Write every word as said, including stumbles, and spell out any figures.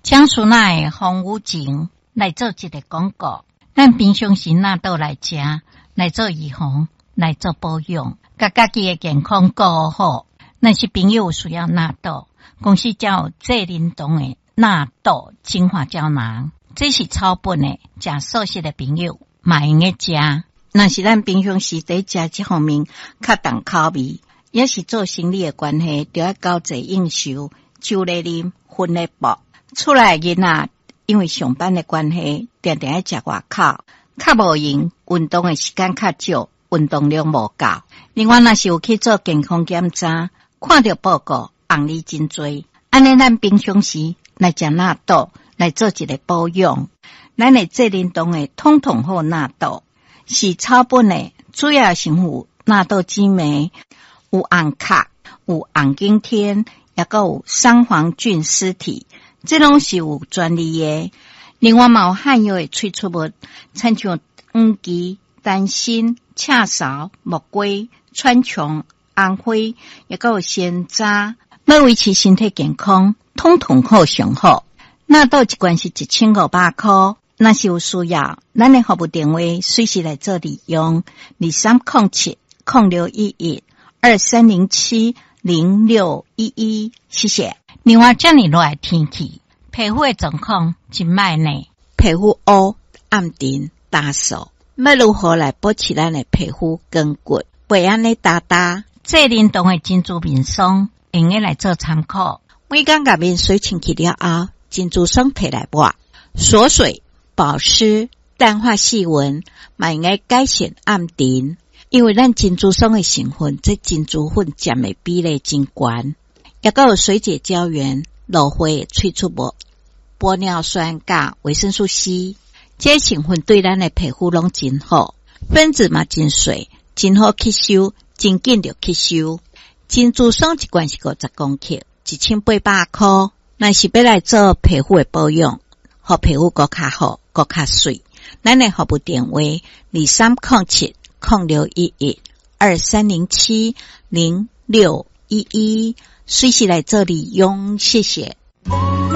江苏奈洪武景来做一个广告，咱平常时纳豆来食，来做预防，来做保养，甲家己的健康顾好。若是朋友需要纳豆，公司叫济灵堂的纳豆精华胶囊，这是草本的，食素食的朋友嘛用个食。若是咱平常时在食这方面较重口味，也是做生理的关系，就要交济应酬，酒来啉，薰来补。出来的囡仔因为上班的关系，定定爱食外口，较无闲，运动的时间较少，运动量无够。另外，若是有去做健康检查，看到报告，红利真多。安尼，咱平常时来食纳豆，来做一个保养。咱的济灵堂的统统好纳豆，是草本的，主要成分纳豆激酶，有红卡，有红景天，也个有三黄菌丝体。这拢是有专利的，另外嘛有含有的萃取物，亲像黄芪、丹参、赤芍、木瓜、川穹、红花，也个有鲜渣，要维持身体健康，统统好上好。纳豆一罐是一千五百块，若是有需要，咱的服务电话随时来做利用，二三零七零六一一二三零七零六一一，谢谢。另外，这么热的天气，皮肤的状况真歹呢。皮肤乌、暗沉、干燥，要如何来保持咱的皮肤光滑，袂安尼哒哒？济灵堂的珍珠面霜，用个来做参考。每天甲面水清去了后，珍珠霜摕来抹，锁水、保湿、淡化细纹，嘛用个改善暗沉。因为咱珍珠霜的成分，这珍珠粉占的比例真悬。也个有水解胶原、芦花萃取物、玻尿酸甲维生素 C， 这成分对咱的皮肤拢真好，分子嘛真细，真好吸收，真紧就吸收。珍珠霜一罐是五十公克，一千八百块。若是要来做皮肤的保养，互皮肤更较好，更较水，咱的服务电话二三零七零六一一二三零七零六一一。随时来这里用，谢谢。